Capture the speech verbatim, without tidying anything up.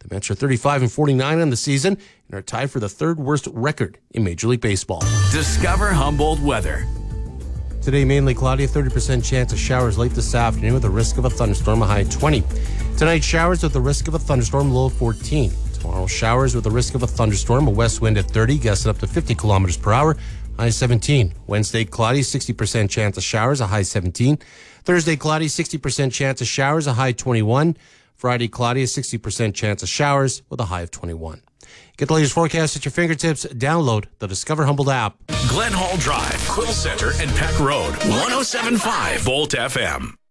The Mets are thirty-five and forty-nine on the season and are tied for the third worst record in Major League Baseball. Discover Humboldt weather. Today, mainly cloudy, a thirty percent chance of showers late this afternoon with a risk of a thunderstorm, a high of twenty. Tonight, showers with the risk of a thunderstorm, low of fourteen. Tomorrow, showers with the risk of a thunderstorm, a west wind at thirty, gusting up to fifty kilometers per hour, high seventeen. Wednesday, cloudy, sixty percent chance of showers, a high seventeen. Thursday, cloudy, sixty percent chance of showers, a high twenty-one. Friday, cloudy, a sixty percent chance of showers with a high of twenty-one. Get the latest forecast at your fingertips. Download the Discover Humboldt app. Glen Hall Drive, Quill Center, and Peck Road. one oh seven point five Volt F M.